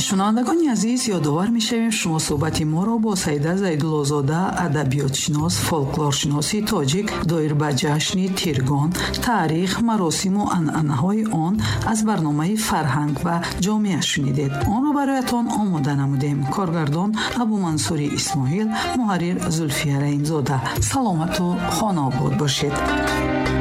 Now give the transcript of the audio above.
شنوندگان عزیز، یادآور می‌شویم شما صحبت ما را با سیده زیدالله‌زاده، ادبیاتشناس، فولکلورشناسی تاجیک دایر به جشن تیرگان، تاریخ، مراسم و عنعنه‌های آن از برنامه فرهنگ و جامعه شنیدید. آن را برایتان آماده نمودیم. کارگردان ابو منصوری اسماعیل، محرر زلفیه رحیم‌زاده. سلامت و خانه آباد باشید.